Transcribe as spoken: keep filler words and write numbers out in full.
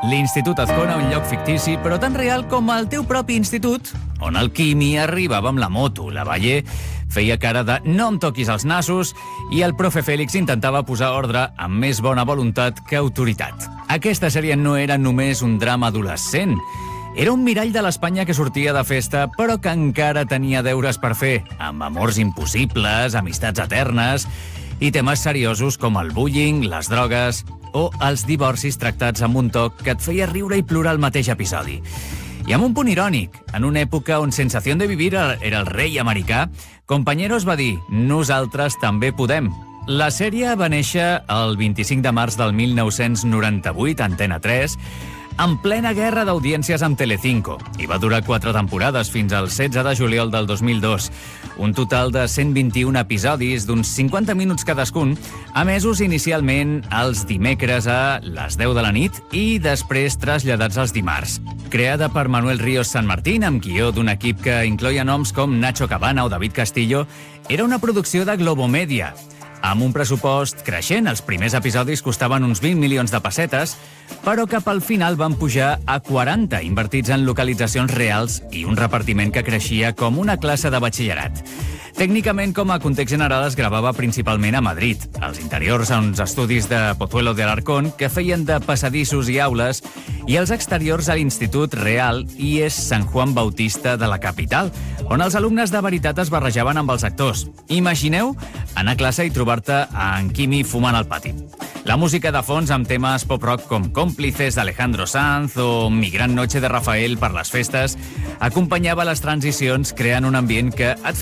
L'Institut Azcona, un lloc fictici, però tan real com el teu propi institut, on el Quimi arribava amb la moto, la Valler feia cara de no em toquis els nassos i el profe Fèlix intentava posar ordre amb més bona voluntat que autoritat. Aquesta sèrie no era només un drama adolescent, era un mirall de l'Espanya que sortia de festa, però que encara tenia deures per fer, amb amors impossibles, amistats eternes i temes seriosos com el bullying, les drogues o els divorcis tractats amb un toc que et feia riure i plorar al mateix episodi. I amb un punt irònic, en una època on Sensación de Vivir era el rei americà, Compañeros va dir «Nosaltres també podem». La sèrie va néixer el vint-i-cinc de març del mil nou-cents noranta-vuit a Antena tres, en plena guerra d'audiències amb Telecinco, i va durar quatre temporades fins al setze de juliol del dos mil dos. Un total de cent vint-i-un episodis d'uns cinquanta minuts cadascun, emesos inicialment els dimecres a les deu de la nit i després traslladats als dimarts. Creada per Manuel Ríos San Martín, amb guió d'un equip que incloïa noms com Nacho Cabana o David Castillo, era una producció de Globomedia. Amb un pressupost creixent, els primers episodis costaven uns vint milions de pessetes, però cap al final van pujar a quaranta, invertits en localitzacions reals i un repartiment que creixia com una classe de batxillerat. Tècnicament, com a context general, es gravava principalment a Madrid, als interiors a uns estudis de Pozuelo de Alarcón que feien de passadissos i aules, i als exteriors a l'Institut Real i és Sant Juan Bautista de la capital, on els alumnes de veritat es barrejaven amb els actors. Imagineu anar a classe i trobar-te a en Quimi fumant al pati. La música de fons amb temes pop-rock com Cómplices d'Alejandro Sanz o Mi gran noche de Rafael per les festes acompanyava les transicions creant un ambient que et